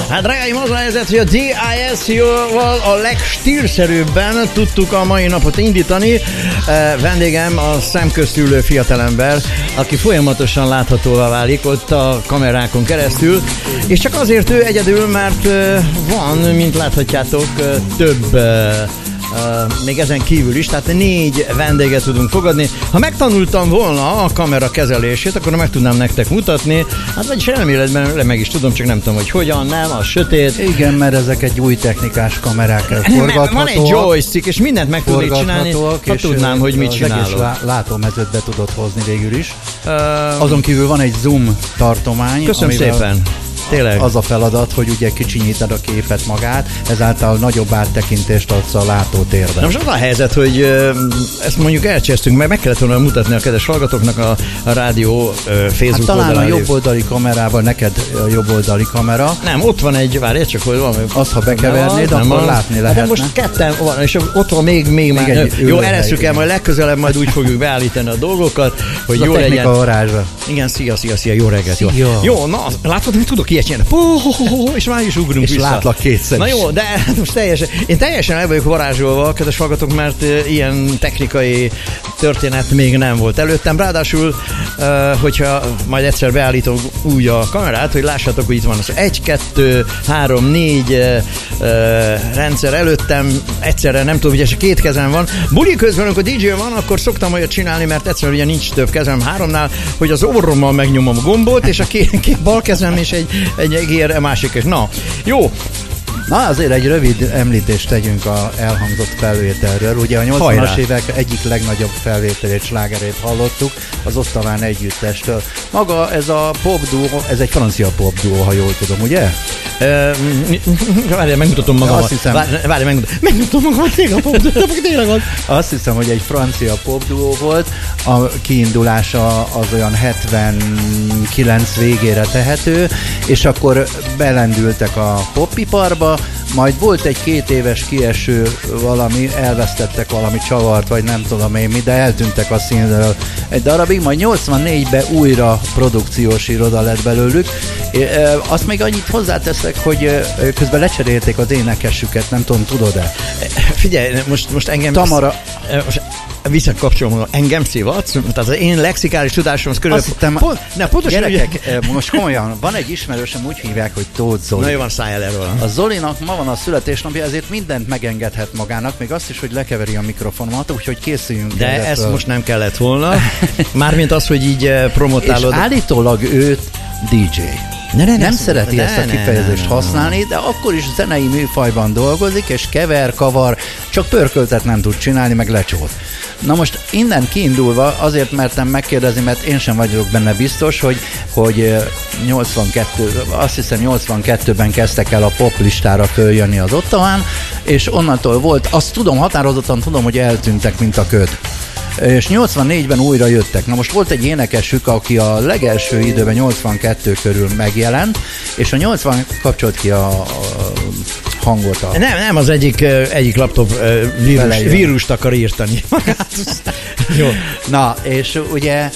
Hát drágáim, az a helyzet, hogy a DISC-val a legstílszerűbben tudtuk a mai napot indítani. Vendégem a szemközt ülő fiatalember, aki folyamatosan láthatóvá válik ott a kamerákon keresztül, és csak azért ő egyedül, mert van, mint láthatjátok, több még ezen kívül is, tehát 4 vendéget tudunk fogadni. Ha megtanultam volna a kamera kezelését, akkor meg tudnám nektek mutatni. Hát vagyis elméletben meg is tudom, csak nem tudom, hogy hogyan, nem, a sötét. Igen, mert ezek egy új technikás kamerák, forgathatóak. Van egy joystick, és mindent meg tudnék csinálni, ha tudnám, hogy mit csinálok. Az látómezőt be tudod hozni végül is. Azon kívül van egy zoom tartomány. Köszönöm szépen. Tényleg. Az a feladat, hogy ugye kicsinyíted a képet magát, ezáltal nagyobb áttekintést adsz a látótérben. Most az a helyzet, hogy ezt mondjuk elcsesztünk, mert meg kellett volna mutatni a kedves hallgatóknak a rádió Facebook hát talán a jobboldali kamerával, neked a jobboldali kamera. Nem, ott van egy, várj, csak hogy van. Azt, ha bekevernéd, akkor látni lehetne. De most ketten van, és ott van még már. Jó, eresszük el, majd legközelebb majd úgy fogjuk beállítani a dolgokat, hogy jó legyen. A varázsa. Igen, szia, jó reggelt. Jó, na, látod, hogy tudok ilyet csinálni. És már is ugrunk és vissza. látlak kétszer. Na jó, de most én teljesen el vagyok varázsolva, kedves hallgatók, mert ilyen technikai történet még nem volt előttem. Ráadásul, hogyha majd egyszer beállítom úgy a kamerát, hogy lássátok, hogy itt van az 1, 2, 3, 4 rendszer előttem, egyszerre nem tudom, ugye 2 kezem van. Buli közben, amikor DJ van, akkor szoktam olyat csinálni, mert egyszerűen ugye nincs több kezem 3-nál, hogy az orrommal megnyomom a gombot, és a két bal kezem és egy egér, a másik is. Na, jó. Na, azért egy rövid említést tegyünk a elhangzott felvételről. Ugye a 80-as évek egyik legnagyobb felvételét, slágerét hallottuk az Ottaván együttestől. Maga ez a popduó, ez egy francia popduó, ha jól tudom, ugye? Várjál, megmutatom magamat. Megmutatom magamat, tényleg van. Azt hiszem, hogy egy francia popduó volt. A kiindulása az olyan 79 végére tehető, és akkor belendültek a popiparba, majd volt egy 2 éves kieső valami, elvesztettek valami csavart, vagy nem tudom én mi, de eltűntek a színről egy darabig, majd 84-ben újra produkciós iroda lett belőlük. Azt még annyit hozzáteszek, hogy közben lecserélték az énekesüket, nem tudom, tudod-e? Figyelj, most engem... Tamara... Visszakapcsolom, engem szívatsz? Tehát az én lexikális tudásom az körülbelül... Azt hittem, gyerekek, most komolyan, van egy ismerősöm, úgy hívják, hogy Tóth Zoli. Na jó, van, szállj el erről. A Zolinak ma van a születésnapja, ezért mindent megengedhet magának, még azt is, hogy lekeveri a mikrofonomat, úgyhogy készüljünk. De ezt most nem kellett volna. Mármint az, hogy így promotálod. És állítólag őt DJ. Nem szereti ezt a kifejezést használni, de akkor is zenei műfajban dolgozik, és kavar, csak pörköltet nem tud csinálni, meg lecsót. Na most innen kiindulva azért mertem megkérdezni, mert én sem vagyok benne biztos, hogy 82, azt hiszem 82-ben kezdtek el a poplistára följönni az Ottaván, és onnantól volt, azt tudom, határozottan tudom, hogy eltűntek, mint a köd. És 84-ben újra jöttek. Na most volt egy énekesük, aki a legelső időben 82 körül megjelent, és a 80 kapcsolt ki a hangot. Nem, az egyik laptop vírust akar írtani. Jó. Na, és ugye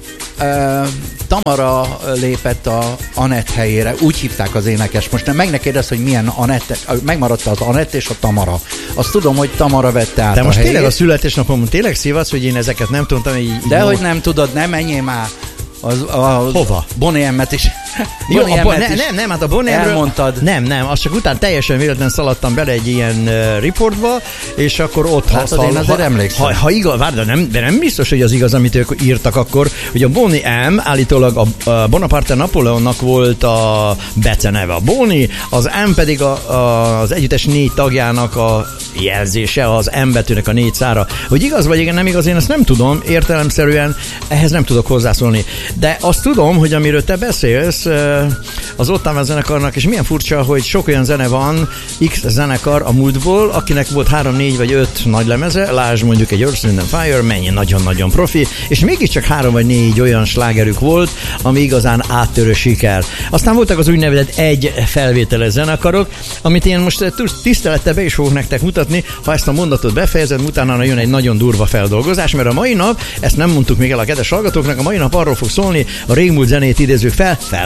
Tamara lépett a Anett helyére, úgy hívták az énekes. Most meg ne kérdezz, hogy milyen Anett, megmaradt az Anett és a Tamara. Azt tudom, hogy Tamara vette át. De most a helyét. Tényleg a születésnapomon tényleg szívasz, hogy én ezeket nem tudtam, hogy így... Dehogy nem tudod, nem menjél már. Hova? Bonnie M-et is. Jó, nem, hát a Bonnie M-ről... Elmondtad. Nem, azt csak utána teljesen véletlenül szaladtam bele egy ilyen riportba, és akkor ott én azért emlékszem. Ha igaz, várj, de nem biztos, hogy az igaz, amit ők írtak akkor, hogy a Bonnie M állítólag a Bonaparte Napóleonnak volt a beceneve. A Bonnie, az M pedig az együttes 4 tagjának a jelzése, az M betűnek a 4 szára. Hogy igaz vagy igen, nem igaz, én ezt nem tudom, értelemszerűen ehhez nem tudok hozzászólni. De azt tudom, hogy amiről te beszélsz, az Ottaván zenekarnak, és milyen furcsa, hogy sok olyan zene van, X zenekar a múltból, akinek volt 3, 4 vagy 5 nagy lemeze, lásd mondjuk egy Earth, Wind & Fire, mennyi nagyon-nagyon profi, és mégiscsak 3 vagy 4 olyan slágerük volt, ami igazán áttörő siker. Aztán voltak az úgynevezett egy felvételes zenekarok, amit én most tisztelettel be is fogok nektek mutatni, ha ezt a mondatot befejezed, utána jön egy nagyon durva feldolgozás, mert a mai nap, ezt nem mondtuk még el a kedves hallgatóknak, a mai nap arról fog szólni, a régmúlt zenét idézők fel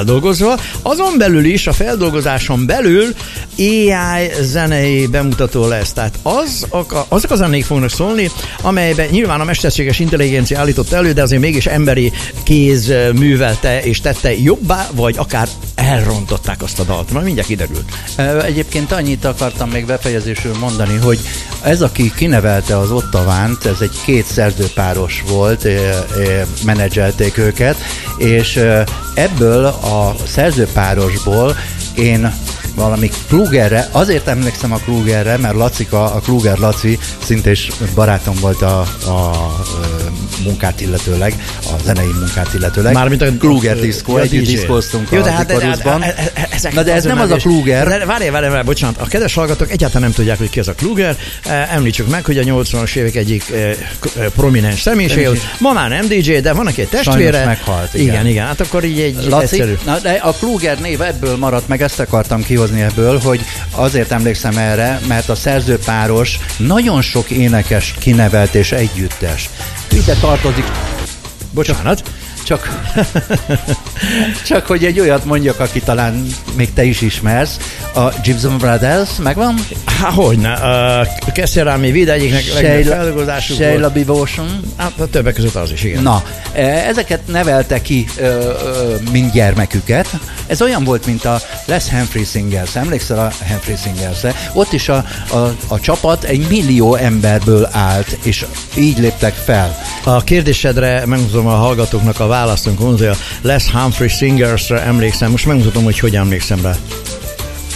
feldolgozva, azon belül is, a feldolgozáson belül AI zenei bemutató lesz. Tehát azok a zenék fognak szólni, amelyben nyilván a mesterséges intelligencia állított elő, de azért mégis emberi kéz művelte és tette jobbá, vagy akár elrontották azt a dalt. Majd mindjárt kiderült. Egyébként annyit akartam még befejezésül mondani, hogy ez, aki kinevelte az Ottavánt, ez egy 2 szerzőpáros volt, menedzselték őket, és ebből a szerzőpárosból én valami Klugerre, azért emlékszem a Klugerre, mert Lacika, a Kluger Laci szintén barátom volt a munkát illetőleg, a zenei munkát illetőleg. Mármint a Kluger diszkó, együtt diszkóztunk a Dikorusban. Na de ez nem az a Kluger. Várj, bocsánat, a kedves hallgatók egyáltalán nem tudják, hogy ki az a Kluger. Említsük meg, hogy a 80-as évek egyik prominens személyiség. Ma már nem DJ, de van egy testvére. Sajnos meghalt. Igen, hát akkor így egy Laci, egyszerű. Na, de a Kluger név ebből maradt meg, ezt akartam kihozni ebből, hogy azért emlékszem erre, mert a szerzőpáros nagyon sok énekes kinevelt és együttes. Ide tartozik. Bocsánat. Csak hogy egy olyat mondjak, aki talán még te is ismersz. A Gibson Brothers megvan? Há, hogyne. Kesszerámi Vid egyiknek legnagyobb feldolgozásuk volt. Sheila Devotion. Hát a többek között az is, igen. Na, ezeket nevelte ki, mint gyermeküket. Ez olyan volt, mint a Les Humphrey Singers. Emlékszel a Humphrey Singers-re? Ott is a csapat 1 millió emberből állt, és így léptek fel. A kérdésedre megmutatom a hallgatóknak a választunk, hogy a Les Humphrey Singers-re emlékszem. Most megmutatom, hogy emlékszem rá.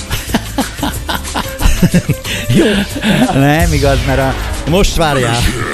Jó. Nem igaz, mert most várjál.